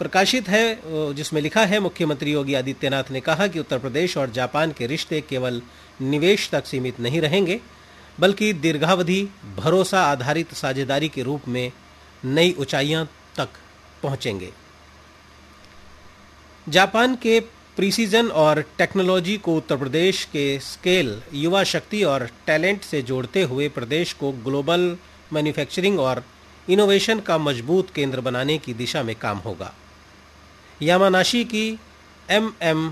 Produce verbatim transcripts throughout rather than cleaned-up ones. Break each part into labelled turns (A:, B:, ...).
A: प्रकाशित है, जिसमें लिखा है, मुख्यमंत्री योगी आदित्यनाथ ने कहा कि उत्तर प्रदेश और जापान के रिश्ते केवल निवेश तक सीमित नहीं रहेंगे, बल्कि दीर्घावधि भरोसा आधारित साझेदारी के रूप में नई ऊंचाइयां तक पहुंचेंगे। जापान के प्रिसीजन और टेक्नोलॉजी को उत्तर प्रदेश के स्केल, युवा शक्ति और टैलेंट से जोड़ते हुए प्रदेश को ग्लोबल मैन्युफैक्चरिंग और इनोवेशन का मजबूत केंद्र बनाने की दिशा में काम होगा। यामानाशी की M M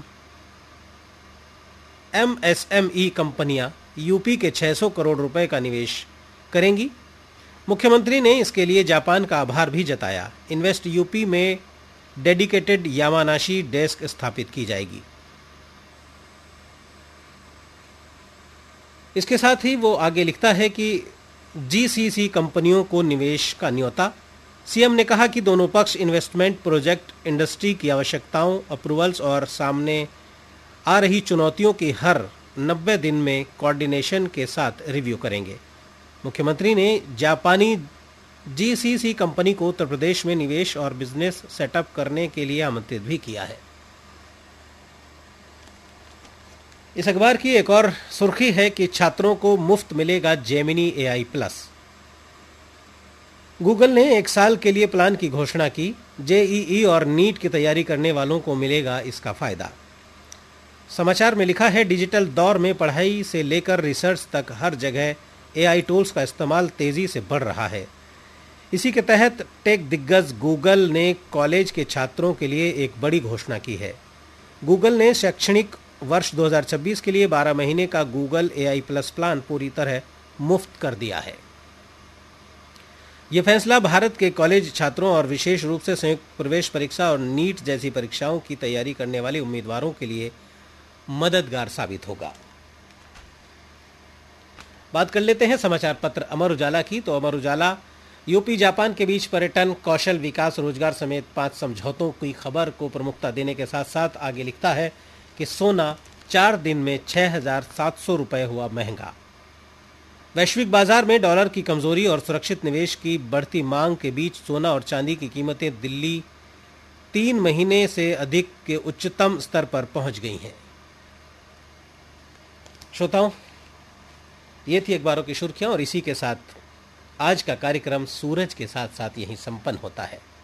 A: M S M E कंपनियां यूपी के छह सौ करोड़ रुपए का निवेश करेंगी। मुख्यमंत्री ने इसके लिए जापान का आभार भी जताया। इन्वेस्ट यूपी में डेडिकेटेड यामानाशी डेस्क स्थापित की जाएगी। इसके साथ ही वो आगे लिखता है कि जीसीसी कंपनियों को निवेश का न्योता। सीएम ने कहा कि दोनों पक्ष इन्वेस्टमेंट, प्रोजेक्ट, इंडस्ट्री की आवश्यकताओं, अप्रूवल्स और सामने आ रही चुनौतियों की हर नब्बे दिन में कोऑर्डिनेशन के साथ रिव्यू करेंगे। मुख्यमंत्री ने जापानी जीसीसी कंपनी को उत्तर प्रदेश में निवेश और बिजनेस सेटअप करने के लिए आमंत्रित भी किया है। इस अखबार की एक और सुर्खी है कि छात्रों को मुफ्त मिलेगा जेमिनी एआई प्लस। गूगल ने एक साल के लिए प्लान की घोषणा की। जेईई और नीट की तैयारी करने वालों को मिलेगा इसका फायदा। समाचार में लिखा है, डिजिटल दौर में पढ़ाई से लेकर रिसर्च तक हर जगह एआई टूल्स का इस्तेमाल तेजी से बढ़ रहा है। इसी के तहत टेक दिग्गज गूगल ने कॉलेज के छात्रों के लिए एक बड़ी घोषणा की है। गूगल ने शैक्षणिक वर्ष दो हज़ार छब्बीस के लिए बारह महीने का गूगल एआई प्लस प्लान पूरी तरह मुफ्त कर दिया है। यह फैसला भारत के कॉलेज छात्रों और विशेष रूप से संयुक्त प्रवेश परीक्षा और नीट जैसी परीक्षाओं की तैयारी करने वाले उम्मीदवारों के लिए मददगार साबित होगा। बात कर लेते हैं समाचार पत्र अमर उजाला की। तो अमर उजाला यूपी जापान के बीच पर्यटन, कौशल विकास, रोजगार समेत पांच समझौतों की खबर को प्रमुखता देने के साथ साथ आगे लिखता है कि सोना चार दिन में छह हजार सात सौ रुपए हुआ महंगा। वैश्विक बाजार में डॉलर की कमजोरी और सुरक्षित निवेश की बढ़ती मांग के बीच सोना और चांदी की कीमतें दिल्ली तीन महीने से अधिक के उच्चतम स्तर पर पहुंच गई हैं। श्रोताओं, ये थी अखबारों की सुर्खियां और इसी के साथ आज का कार्यक्रम सूरज के साथ साथ यहीं संपन्न होता है।